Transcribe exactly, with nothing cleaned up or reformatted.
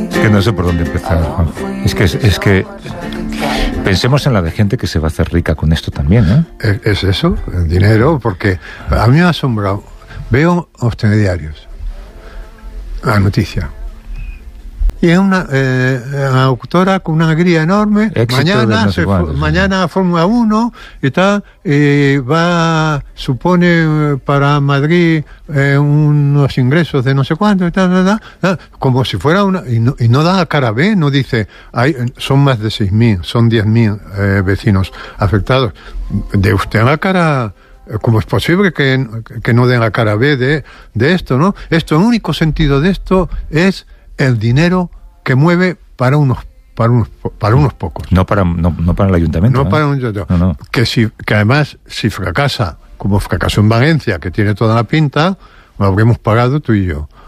Es que no sé por dónde empezar, Juan. Es que, es, es que pensemos en la de gente que se va a hacer rica con esto también, ¿eh? Es, es eso, el dinero, porque a mí me ha asombrado. Veo los telediarios, la noticia. Y es una, eh, una autora con una alegría enorme. Éxito mañana no sé se, cuántos, mañana sí. Fórmula uno y tal, y va, supone para Madrid eh, unos ingresos de no sé cuánto y tal, tal, tal, tal, como si fuera una, y no, y no da la cara B, no dice, hay, son más de seis mil, son diez mil eh, vecinos afectados. De usted la cara, ¿cómo es posible que, que no den la cara B de, de esto, no? Esto, el único sentido de esto es el dinero que mueve para unos para unos para unos pocos, no para no, no para el ayuntamiento, no ¿eh? para un no, no. que si que además si fracasa como fracasó en Valencia, que tiene toda la pinta, lo habremos pagado tú y yo.